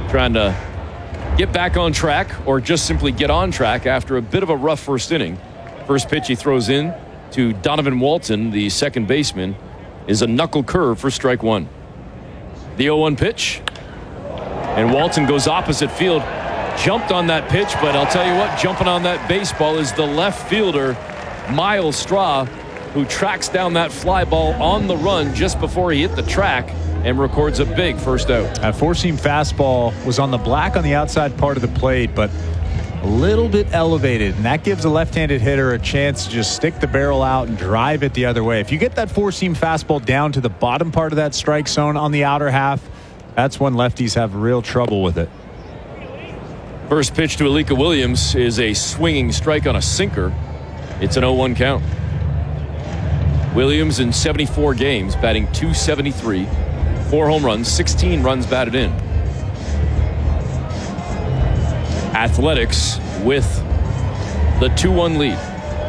trying to get back on track or just simply get on track after a bit of a rough first inning. First pitch he throws in to Donovan Walton, the second baseman, is a knuckle curve for strike one. The 0-1 pitch. And Walton goes opposite field. Jumped on that pitch, but I'll tell you what, jumping on that baseball is the left fielder, Miles Straw, who tracks down that fly ball on the run just before he hit the track and records a big first out. That four-seam fastball was on the black on the outside part of the plate, but a little bit elevated, and that gives a left-handed hitter a chance to just stick the barrel out and drive it the other way. If you get that four-seam fastball down to the bottom part of that strike zone on the outer half, that's when lefties have real trouble with it. First pitch to Alika Williams is a swinging strike on a sinker. It's an 0-1 count. Williams in 74 games, batting .273, 4 home runs, 16 runs batted in. Athletics with the 2-1 lead.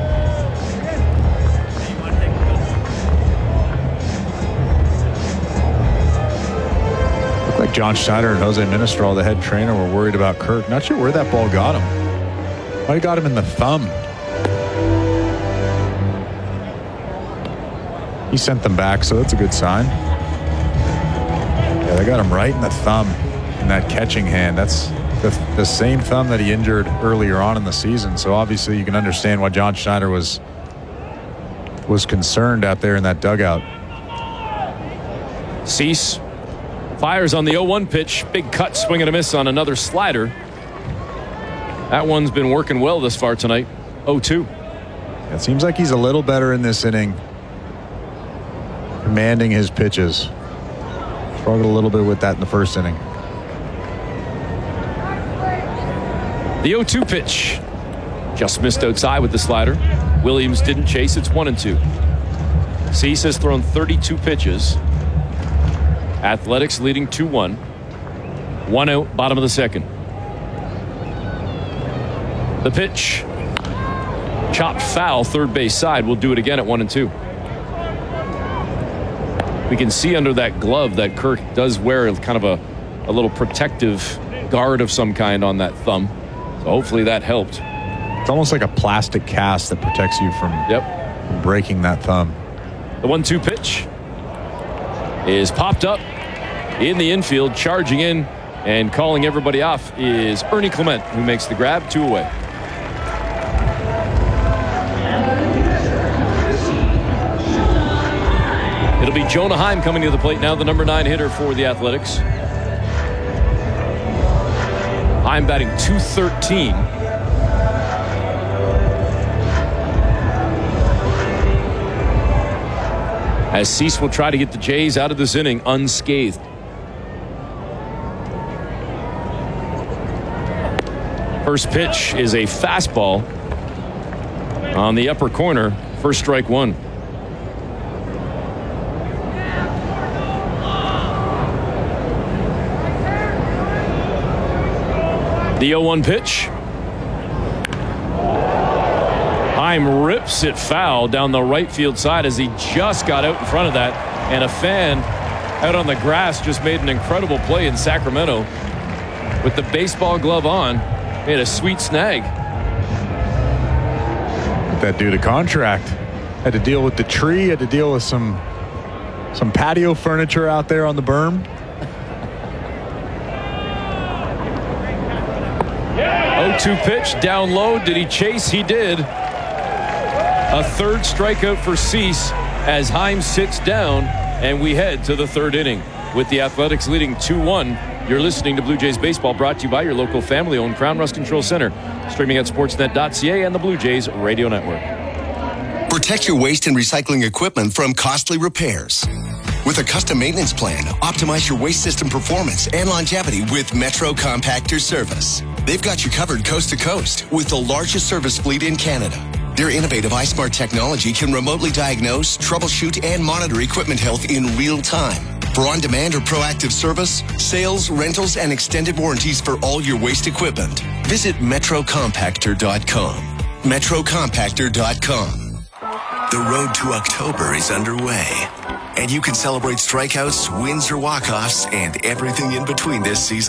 Looked like John Schneider and Jose Ministral, the head trainer, were worried about Kirk. Not sure where that ball got him. Might have got him in the thumb. He sent them back, so that's a good sign. Yeah, they got him right in the thumb in that catching hand. That's the same thumb that he injured earlier on in the season. So obviously you can understand why John Schneider was concerned out there in that dugout. Cease fires on the 0-1 pitch. Big cut, swing and a miss on another slider. That one's been working well this far tonight. 0-2. It seems like he's a little better in this inning, commanding his pitches. Struggled a little bit with that in the first inning. The 0-2 pitch. Just missed outside with the slider. Williams didn't chase. It's 1-2. Cease has thrown 32 pitches. Athletics leading 2-1. 1 out, bottom of the second. The pitch. Chopped foul, third base side. We'll do it again at 1-2. We can see under that glove that Kirk does wear kind of a little protective guard of some kind on that thumb. So hopefully that helped. It's almost like a plastic cast that protects you from breaking that thumb. The 1-2 pitch is popped up in the infield. Charging in and calling everybody off is Ernie Clement, who makes the grab. 2 away. It'll be Jonah Heim coming to the plate now, the number 9 hitter for the Athletics. Heim batting .213. As Cease will try to get the Jays out of this inning unscathed. First pitch is a fastball on the upper corner. First strike one. The 0-1 pitch. Heim rips it foul down the right field side as he just got out in front of that. And a fan out on the grass just made an incredible play in Sacramento. With the baseball glove on, made a sweet snag. That dude a contract. Had to deal with the tree, had to deal with some patio furniture out there on the berm. 0-2 pitch down low. Did he chase? He did. A third strikeout for Cease as Heim sits down, and we head to the third inning with the Athletics leading 2-1. You're listening to Blue Jays Baseball, brought to you by your local family-owned Crown Rust Control Center, streaming at sportsnet.ca and the Blue Jays Radio Network. Protect your waste and recycling equipment from costly repairs. With a custom maintenance plan, optimize your waste system performance and longevity with Metro Compactor Service. They've got you covered coast to coast with the largest service fleet in Canada. Their innovative iSmart technology can remotely diagnose, troubleshoot, and monitor equipment health in real time. For on-demand or proactive service, sales, rentals, and extended warranties for all your waste equipment, visit metrocompactor.com. metrocompactor.com. The road to October is underway, and you can celebrate strikeouts, wins, or walk-offs, and everything in between this season.